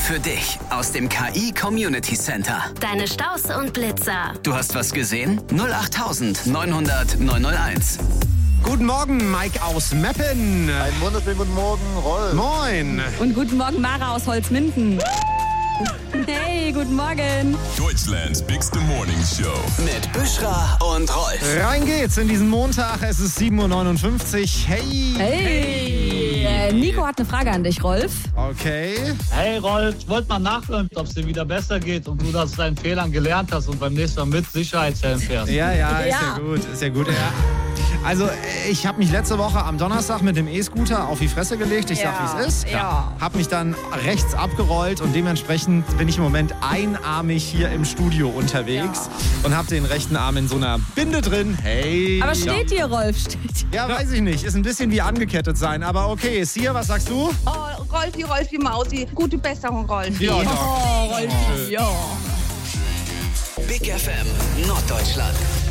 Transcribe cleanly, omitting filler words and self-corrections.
für dich aus dem KI Community Center. Deine Staus und Blitzer. Du hast was gesehen? 08900 901. Guten Morgen, Mike aus Meppen. Einen wunderschönen guten Morgen, Rolf. Moin. Und guten Morgen, Mara aus Holzminden. Hey, guten Morgen. Deutschlands Bigste Morning Show. Mit Büschra und Rolf. Rein geht's in diesen Montag. Es ist 7.59 Uhr. Hey. Hey. Nico hat eine Frage an dich, Rolf. Okay. Hey Rolf, ich wollte mal nachhören, ob es dir wieder besser geht und du aus deinen Fehlern gelernt hast und beim nächsten Mal mit Sicherheitshelm fährst. Ja, ist ja Ja. gut. Ist ja gut. Ja. Also, ich habe mich letzte Woche am Donnerstag mit dem E-Scooter auf die Fresse gelegt. Ich sag, wie es ist. Ja. Hab mich dann rechts abgerollt und dementsprechend bin ich im Moment einarmig hier im Studio unterwegs und habe den rechten Arm in so einer Binde drin. Hey. Aber steht dir, Rolf? Steht dir. Ja, weiß ich nicht. Ist ein bisschen wie angekettet sein. Aber okay, Sia, was sagst du? Oh, Rolfi Mausi, gute Besserung, Rolfi. Ja, Oh, Rolf. Ja. Big FM Norddeutschland.